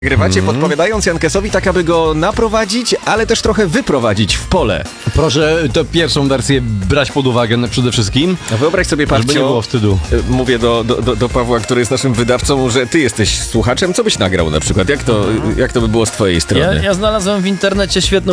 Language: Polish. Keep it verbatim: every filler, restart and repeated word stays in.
Grywacie Mm. podpowiadając Jankesowi tak, aby go naprowadzić, ale też trochę wyprowadzić w pole. Proszę tę pierwszą wersję brać pod uwagę przede wszystkim, Wyobraź sobie, żeby nie Pawcio, było wstydu. mówię do, do, do, do Pawła, który jest naszym wydawcą, że ty jesteś słuchaczem, co byś nagrał na przykład? Jak to, jak to by było z twojej strony? Ja, ja znalazłem w internecie świetną